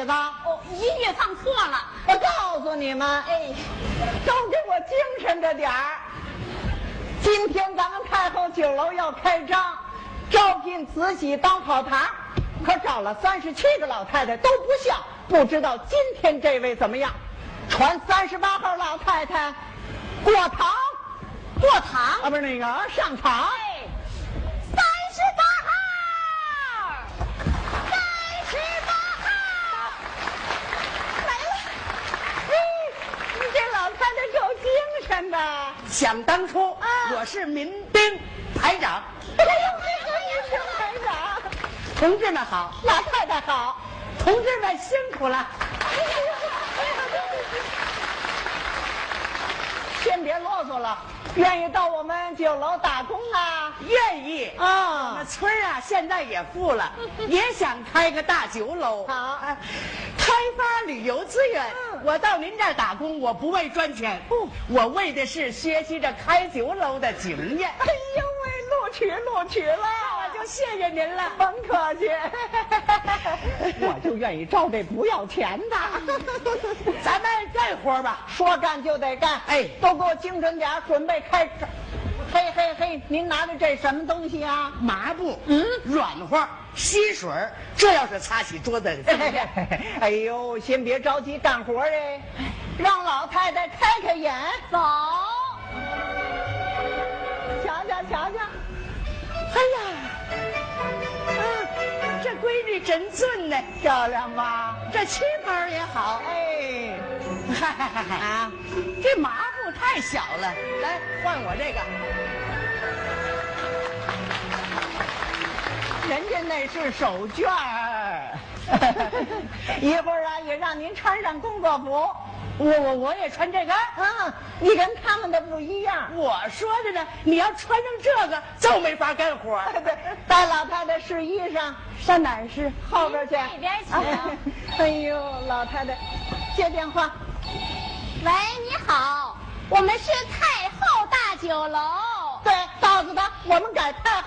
子？ 哦，音乐放错了。 我告诉你们， 哎， 都给我精神着点儿。今天咱们太后酒楼要开张，招聘慈禧当跑堂，可找了37个老太太都不像，不知道今天这位怎么样？传38号老太太过堂， 过堂啊，不是那个上场。 哎，38号来了。 你这老太太够精神的。 想当初，我是民兵排长。 哎呦，这个排长， 同志们好， 老太太好。 同志们辛苦了。 先别啰嗦了，愿意到我们酒楼打工啊？ 愿意啊我们村啊，现在也富了，也想开个大酒楼。 好开发旅游资源。我到您这儿打工，我不为赚钱，我为的是学习着开酒楼的经验。 哎呦喂，录取了， 我就谢谢您了。 甭客气。我就愿意招这不要钱的。 咱们干活吧。 说干就得干， 哎都给我精神点，准备开始。嘿嘿嘿，您拿的这什么东西啊？ 麻布，软和，吸水，这要是擦起桌子。 哎呦，先别着急干活哎，让老太太开开眼。 走， 瞧瞧瞧瞧， 哎呀，这闺女真俊呢， 漂亮吧？ 这旗袍也好。 哎， 啊，这麻布太小了，来换我这个。 人家那是手绢儿。一会儿啊，也让您穿上工作服。 我也穿这个。 你跟他们的不一样。 我说着呢，你要穿上这个就没法干活。 对，带老太太试衣裳，上哪儿试？后边去。 那边请。 哎呦，老太太，接电话。 喂，你好，我们是太后大酒楼。 对，告诉他我们改太